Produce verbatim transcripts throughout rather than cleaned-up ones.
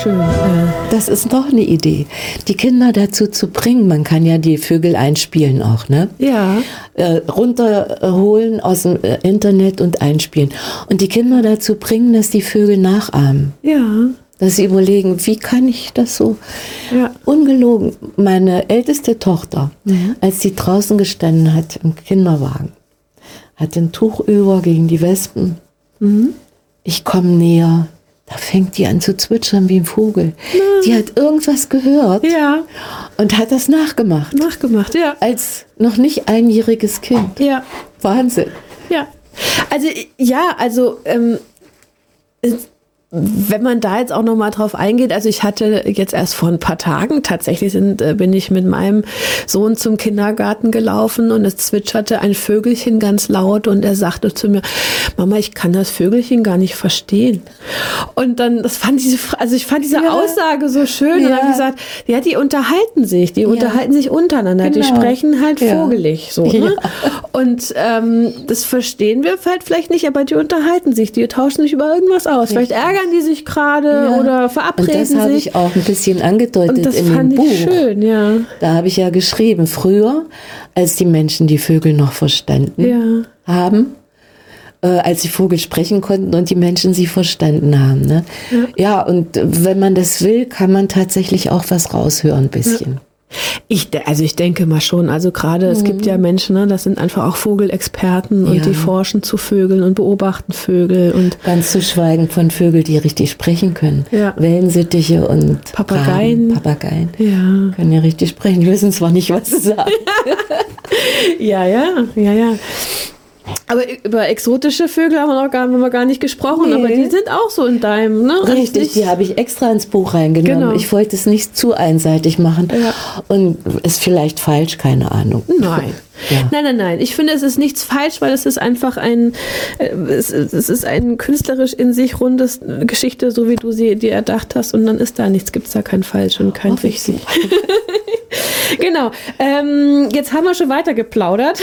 schön. Das ist noch eine Idee, die Kinder dazu zu bringen. Man kann ja die Vögel einspielen auch, ne? Ja. Äh, runterholen aus dem äh, Internet und einspielen. Und die Kinder dazu bringen, dass die Vögel nachahmen. Ja. Dass sie überlegen, wie kann ich das so? Ja. Ungelogen, meine älteste Tochter, mhm. als sie draußen gestanden hat im Kinderwagen, hat ein Tuch über gegen die Wespen. Mhm. Ich komme näher. Da fängt die an zu zwitschern wie ein Vogel. Ja. Die hat irgendwas gehört, ja. und hat das nachgemacht. Nachgemacht, ja. Als noch nicht einjähriges Kind. Ja. Wahnsinn. Ja. Also, ja, also, ähm, wenn man da jetzt auch noch mal drauf eingeht, also ich hatte jetzt erst vor ein paar Tagen, tatsächlich sind, bin ich mit meinem Sohn zum Kindergarten gelaufen und es zwitscherte ein Vögelchen ganz laut und er sagte zu mir, Mama, ich kann das Vögelchen gar nicht verstehen. Und dann, das fand ich, also ich fand diese ja. Aussage so schön ja. und habe gesagt, ja, die unterhalten sich, die ja. unterhalten sich untereinander, genau. die sprechen halt ja. vogelig so. Ne? Ja. Und ähm, das verstehen wir halt vielleicht nicht, aber die unterhalten sich, die tauschen sich über irgendwas aus. Richtig. Vielleicht ärgern die sich gerade ja. oder verabreden sich. Und das habe ich auch ein bisschen angedeutet und das in fand dem Buch. Ich schön, ja. Da habe ich ja geschrieben, früher, als die Menschen die Vögel noch verstanden ja. haben, äh, als die Vögel sprechen konnten und die Menschen sie verstanden haben. Ne? Ja. ja, und wenn man das will, kann man tatsächlich auch was raushören, ein bisschen. Ja. Ich, also ich denke mal schon, also gerade, mhm. es gibt ja Menschen, ne, das sind einfach auch Vogelexperten und ja. die forschen zu Vögeln und beobachten Vögel. Und ganz zu schweigen von Vögeln, die richtig sprechen können. Ja. Wellensittiche und Papageien. Raben, Papageien ja. können ja richtig sprechen, die wissen zwar nicht, was sie sagen. ja, ja, ja, ja. Aber über exotische Vögel haben wir noch gar, haben wir gar nicht gesprochen, nee. aber die sind auch so in deinem, ne? Richtig, die habe ich extra ins Buch reingenommen. Genau. Ich wollte es nicht zu einseitig machen ja. und ist vielleicht falsch, keine Ahnung. Nein. Ja. Nein, nein, nein. Ich finde, es ist nichts falsch, weil es ist einfach ein, es, es ist ein künstlerisch in sich rundes Geschichte, so wie du sie dir erdacht hast, und dann ist da nichts, gibt es da kein falsch und kein richtig. Genau. Ähm, jetzt haben wir schon weiter geplaudert.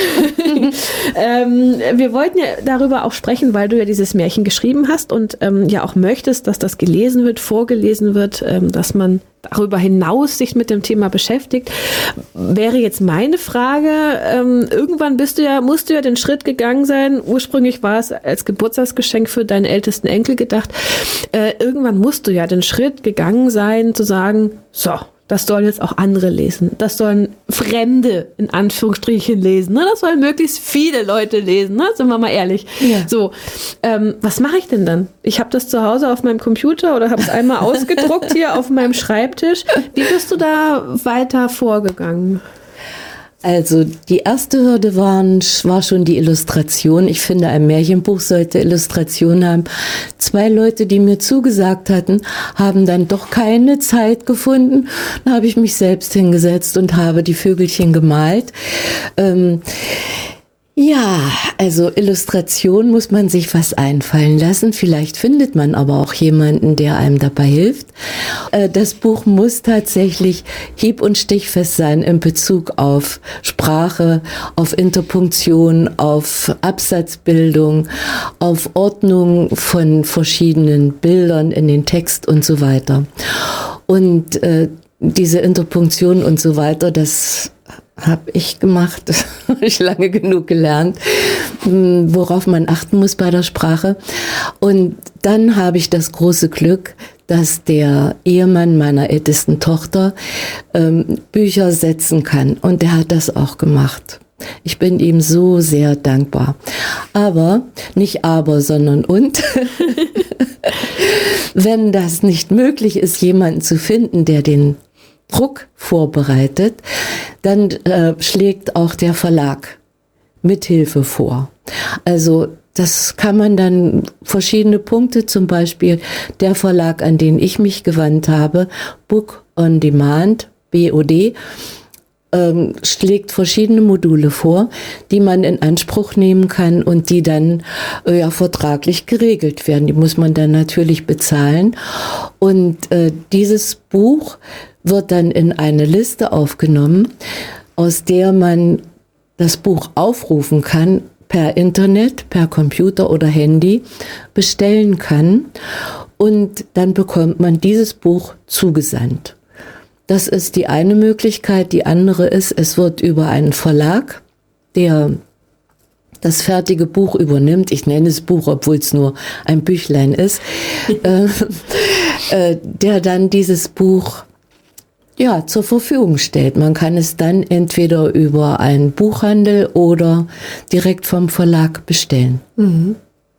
ähm, wir wollten ja darüber auch sprechen, weil du ja dieses Märchen geschrieben hast und ähm, ja auch möchtest, dass das gelesen wird, vorgelesen wird, ähm, dass man darüber hinaus sich mit dem Thema beschäftigt. Wäre jetzt meine Frage, ähm, irgendwann bist du ja, musst du ja den Schritt gegangen sein, ursprünglich war es als Geburtstagsgeschenk für deinen ältesten Enkel gedacht, äh, irgendwann musst du ja den Schritt gegangen sein, zu sagen, so, das sollen jetzt auch andere lesen. Das sollen Fremde in Anführungsstrichen lesen. Ne? Das sollen möglichst viele Leute lesen. Ne? Sind wir mal ehrlich. Ja. So, ähm, was mache ich denn dann? Ich habe das zu Hause auf meinem Computer oder habe es einmal ausgedruckt hier auf meinem Schreibtisch. Wie bist du da weiter vorgegangen? Also die erste Hürde waren, war schon die Illustration. Ich finde, ein Märchenbuch sollte Illustration haben. Zwei Leute, die mir zugesagt hatten, haben dann doch keine Zeit gefunden. Dann habe ich mich selbst hingesetzt und habe die Vögelchen gemalt. Ähm, Ja, also Illustration muss man sich was einfallen lassen. Vielleicht findet man aber auch jemanden, der einem dabei hilft. Das Buch muss tatsächlich hieb- und stichfest sein in Bezug auf Sprache, auf Interpunktion, auf Absatzbildung, auf Ordnung von verschiedenen Bildern in den Text und so weiter. Und äh, diese Interpunktion und so weiter, das habe ich gemacht, das habe ich lange genug gelernt, worauf man achten muss bei der Sprache. Und dann habe ich das große Glück, dass der Ehemann meiner ältesten Tochter ähm, Bücher setzen kann. Und der hat das auch gemacht. Ich bin ihm so sehr dankbar. Aber, nicht aber, sondern und, wenn das nicht möglich ist, jemanden zu finden, der den Druck vorbereitet, dann äh, schlägt auch der Verlag Mithilfe vor. Also das kann man dann verschiedene Punkte, zum Beispiel der Verlag, an den ich mich gewandt habe, Book on Demand, B O D, ähm, schlägt verschiedene Module vor, die man in Anspruch nehmen kann und die dann äh, ja vertraglich geregelt werden. Die muss man dann natürlich bezahlen. Und äh, dieses Buch wird dann in eine Liste aufgenommen, aus der man das Buch aufrufen kann, per Internet, per Computer oder Handy bestellen kann. und dann bekommt man dieses Buch zugesandt. Das ist die eine Möglichkeit. Die andere ist, es wird über einen Verlag, der das fertige Buch übernimmt. Ich nenne es Buch, obwohl es nur ein Büchlein ist, äh, äh, der dann dieses Buch ja zur Verfügung stellt. Man kann es dann entweder über einen Buchhandel oder direkt vom Verlag bestellen. Mhm.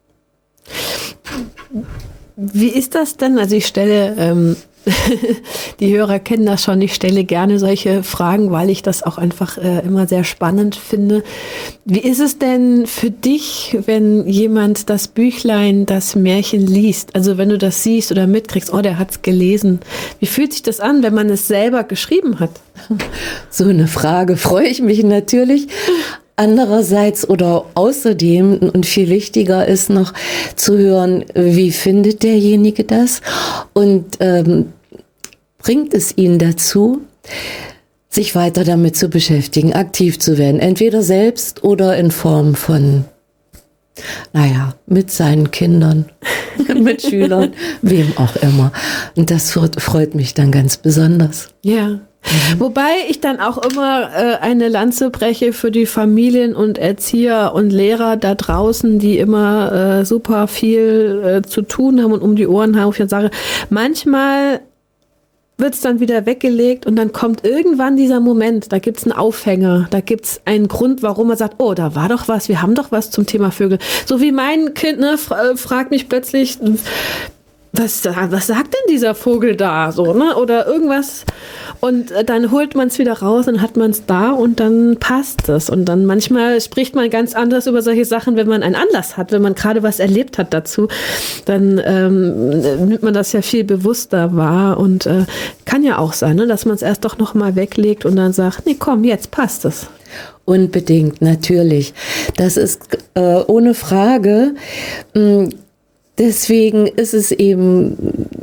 Wie ist das denn? Also ich stelle ähm die Hörer kennen das schon. Ich stelle gerne solche Fragen, weil ich das auch einfach äh, immer sehr spannend finde. Wie ist es denn für dich, wenn jemand das Büchlein, das Märchen liest? Also wenn du das siehst oder mitkriegst, oh, der hat's gelesen. Wie fühlt sich das an, wenn man es selber geschrieben hat? So eine Frage freue ich mich natürlich. Andererseits oder außerdem und viel wichtiger ist noch zu hören, wie findet derjenige das und ähm, bringt es ihn dazu, sich weiter damit zu beschäftigen, aktiv zu werden, entweder selbst oder in Form von, naja, mit seinen Kindern, mit Schülern, wem auch immer. Und das freut mich dann ganz besonders. Ja. Mhm. Wobei ich dann auch immer äh, eine Lanze breche für die Familien und Erzieher und Lehrer da draußen, die immer äh, super viel äh, zu tun haben und um die Ohren haben. Ich dann sage, manchmal wird es dann wieder weggelegt und dann kommt irgendwann dieser Moment, da gibt es einen Aufhänger, da gibt es einen Grund, warum man sagt, oh, da war doch was, wir haben doch was zum Thema Vögel. So wie mein Kind ne, fra- fragt mich plötzlich, was, was sagt denn dieser Vogel da? So, ne? Oder irgendwas. Und dann holt man es wieder raus, dann hat man es da und dann passt es. Und dann manchmal spricht man ganz anders über solche Sachen, wenn man einen Anlass hat, wenn man gerade was erlebt hat dazu. Dann ähm, nimmt man das ja viel bewusster wahr. Und äh, kann ja auch sein, ne? Dass man es erst doch noch mal weglegt und dann sagt, nee, komm, jetzt passt es. Unbedingt, natürlich. Das ist äh, ohne Frage. Mh, Deswegen ist es eben,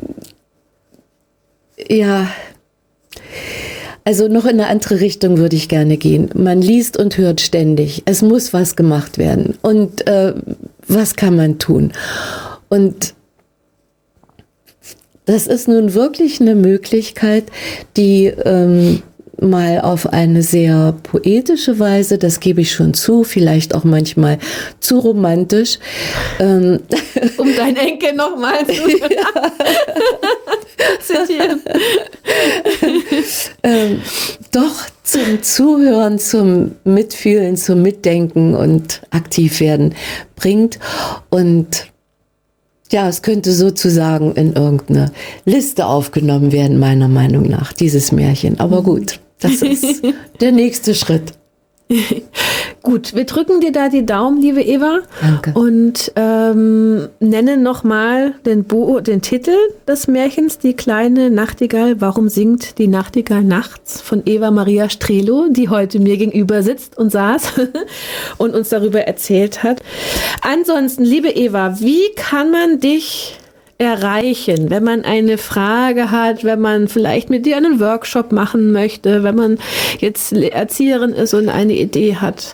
ja, also noch in eine andere Richtung würde ich gerne gehen. Man liest und hört ständig. Es muss was gemacht werden. Und äh, was kann man tun? Und das ist nun wirklich eine Möglichkeit, die ähm, mal auf eine sehr poetische Weise, das gebe ich schon zu, vielleicht auch manchmal zu romantisch. Ähm, um deinen Enkel nochmal zu zitieren. ähm, doch zum Zuhören, zum Mitfühlen, zum Mitdenken und aktiv werden bringt. Und ja, es könnte sozusagen in irgendeine Liste aufgenommen werden, meiner Meinung nach, dieses Märchen. Aber gut. Das ist der nächste Schritt. Gut, wir drücken dir da die Daumen, liebe Eva. Danke. Und ähm, nennen nochmal den, Bo- den Titel des Märchens, Die kleine Nachtigall. Warum singt die Nachtigall nachts? Von Eva Maria Strelo, die heute mir gegenüber sitzt und saß und uns darüber erzählt hat. Ansonsten, liebe Eva, wie kann man dich erreichen, wenn man eine Frage hat, wenn man vielleicht mit dir einen Workshop machen möchte, wenn man jetzt Erzieherin ist und eine Idee hat?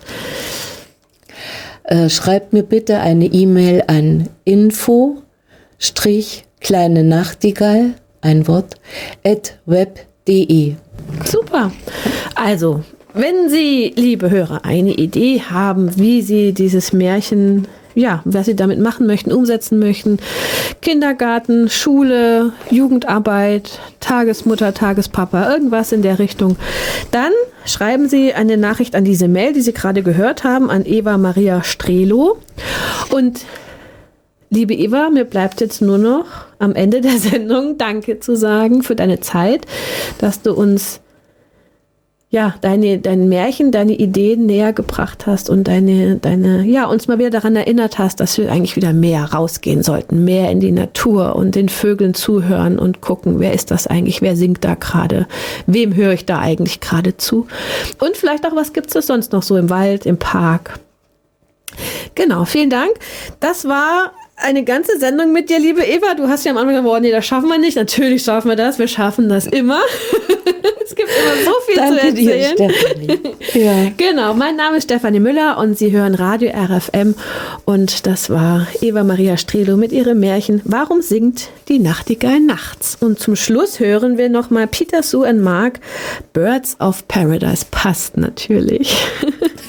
Äh, schreibt mir bitte eine E-Mail an info kleine Nachtigall, ein Wort, at web punkt de. Super. Also, wenn Sie, liebe Hörer, eine Idee haben, wie Sie dieses Märchen, ja, was Sie damit machen möchten, umsetzen möchten, Kindergarten, Schule, Jugendarbeit, Tagesmutter, Tagespapa, irgendwas in der Richtung, dann schreiben Sie eine Nachricht an diese Mail, die Sie gerade gehört haben, an Eva Maria Strelo. Und liebe Eva, mir bleibt jetzt nur noch am Ende der Sendung Danke zu sagen für deine Zeit, dass du uns ja, deine, dein Märchen, deine Ideen näher gebracht hast und deine, deine, ja, uns mal wieder daran erinnert hast, dass wir eigentlich wieder mehr rausgehen sollten, mehr in die Natur und den Vögeln zuhören und gucken, wer ist das eigentlich, wer singt da gerade, wem höre ich da eigentlich gerade zu und vielleicht auch, was gibt es sonst noch so im Wald, im Park. Genau, vielen Dank. Das war eine ganze Sendung mit dir, liebe Eva. Du hast ja am Anfang gesagt, oh, nee, das schaffen wir nicht. Natürlich schaffen wir das. Wir schaffen das immer. Es gibt immer so viel Danke zu erzählen. dir, Stefanie. Ja. Genau, mein Name ist Stefanie Müller und Sie hören Radio R F M. Und das war Eva Maria Strelo mit ihrem Märchen Warum singt die Nachtigall nachts? Und zum Schluss hören wir nochmal Peter, Sue and Mark, Birds of Paradise. Passt natürlich.